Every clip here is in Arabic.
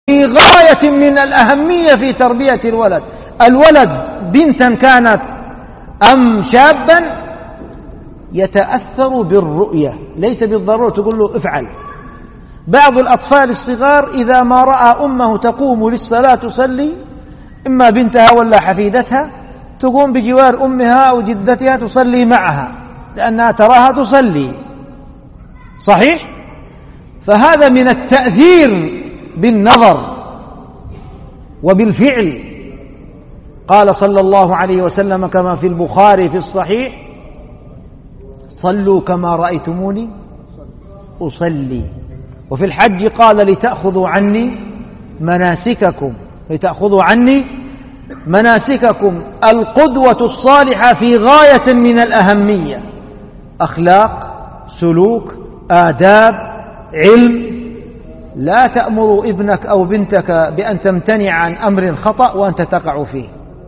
في غاية من الأهمية في تربية الولد. الولد بنتا كانت أم شابا يتأثر بالرؤية، ليس بالضرورة تقول له افعل. بعض الأطفال الصغار إذا ما رأى أمه تقوم للصلاة تصلي، إما بنتها ولا حفيدتها، تقوم بجوار أمها أو جدتها تصلي معها لأنها تراها تصلي. صحيح؟ فهذا من التأثير بالنظر وبالفعل. قال صلى الله عليه وسلم كما في البخاري في الصحيح: صلوا كما رأيتموني أصلي. وفي الحج قال: لتأخذوا عني مناسككم، لتأخذوا عني مناسككم. القدوة الصالحة في غاية من الأهمية، أخلاق، سلوك، آداب، علم. لا تأمر ابنك أو بنتك بأن تمتنع عن أمر خطأ وأنت تقع فيه،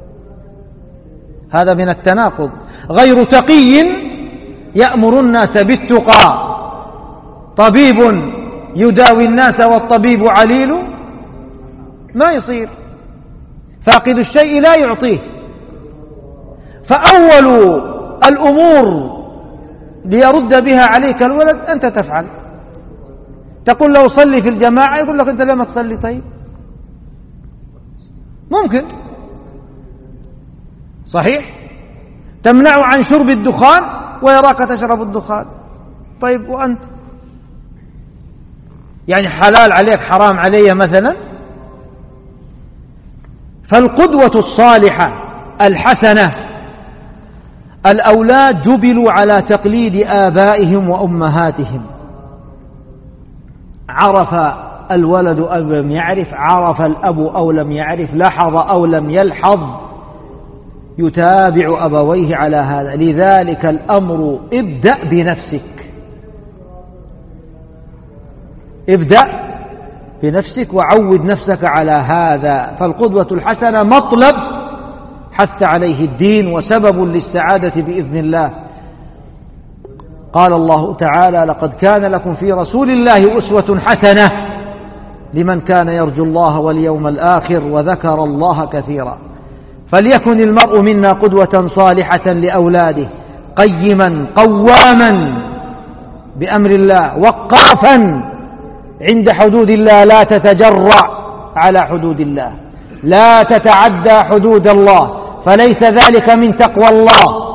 هذا من التناقض. غير تقي يأمر الناس بالتقى، طبيب يداوي الناس والطبيب عليل، ما يصير. فاقد الشيء لا يعطيه. فأول الأمور ليرد بها عليك الولد أنت تفعل. تقول له صلي في الجماعة، يقول لك أنت لما تصلي. طيب ممكن، صحيح. تمنعه عن شرب الدخان ويراك تشرب الدخان. طيب وأنت يعني حلال عليك حرام علي مثلا؟ فالقدوة الصالحة الحسنة، الأولاد جبلوا على تقليد آبائهم وأمهاتهم. عرف الولد أو لم يعرف، عرف الأب أو لم يعرف، لاحظ أو لم يلحظ، يتابع أبويه على هذا. لذلك الأمر ابدأ بنفسك، ابدأ بنفسك وعود نفسك على هذا. فالقدوة الحسنة مطلب حث عليه الدين وسبب للسعادة بإذن الله. قال الله تعالى: لقد كان لكم في رسول الله أسوة حسنة لمن كان يرجو الله واليوم الآخر وذكر الله كثيرا. فليكن المرء منا قدوة صالحة لأولاده، قيما قواما بأمر الله، وقافا عند حدود الله، لا تتجرع على حدود الله، لا تتعدى حدود الله، فليس ذلك من تقوى الله.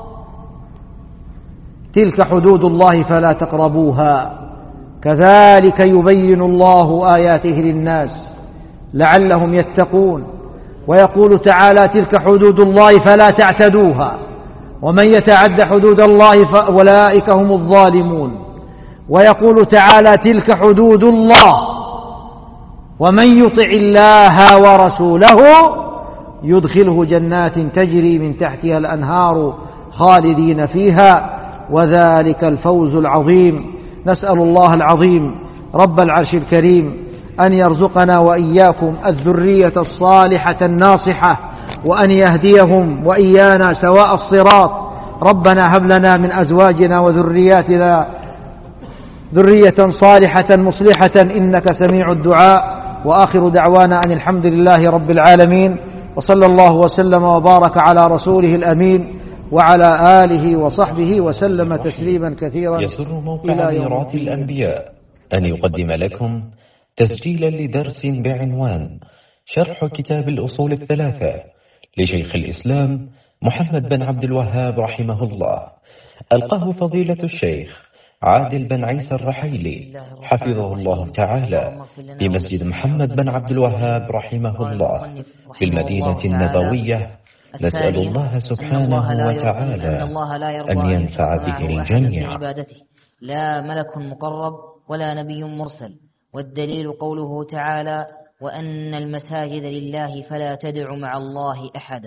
تلك حدود الله فلا تقربوها. كذلك يبين الله آياته للناس لعلهم يتقون. ويقول تعالى: تلك حدود الله فلا تعتدوها، ومن يتعد حدود الله فأولئك هم الظالمون. ويقول تعالى: تلك حدود الله، ومن يطع الله ورسوله يدخله جنات تجري من تحتها الأنهار خالدين فيها، وذلك الفوز العظيم. نسأل الله العظيم رب العرش الكريم أن يرزقنا وإياكم الذرية الصالحة الناصحة، وأن يهديهم وإيانا سواء الصراط. ربنا هب لنا من أزواجنا وذرياتنا ذرية صالحة مصلحة إنك سميع الدعاء. وآخر دعوانا أن الحمد لله رب العالمين، وصلى الله وسلم وبارك على رسوله الأمين وعلى آله وصحبه وسلم تسليما كثيرا. يسر موقع ميراث الأنبياء أن يقدم لكم تسجيلا لدرس بعنوان شرح كتاب الأصول الثلاثة لشيخ الإسلام محمد بن عبد الوهاب رحمه الله، ألقاه فضيلة الشيخ عادل بن عيسى الرحيلي حفظه الله تعالى في مسجد محمد بن عبد الوهاب رحمه الله في المدينة النبوية. نسأل الله سبحانه وتعالى أن ينفع به الجميع. لا ملك مقرب ولا نبي مرسل. والدليل قوله تعالى: وأن المساجد لله فلا تدع مع الله أحدا.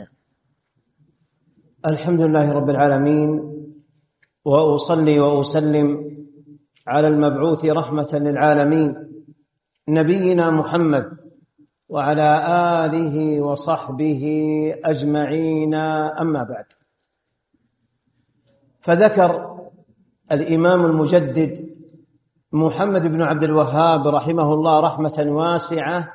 الحمد لله رب العالمين، وأصلي وأسلم على المبعوث رحمة للعالمين نبينا محمد وعلى آله وصحبه أجمعين. أما بعد، فذكر الإمام المجدد محمد بن عبد الوهاب رحمه الله رحمة واسعة